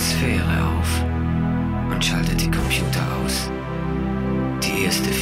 Atmosphäre auf und schaltet die Computer aus. Die erste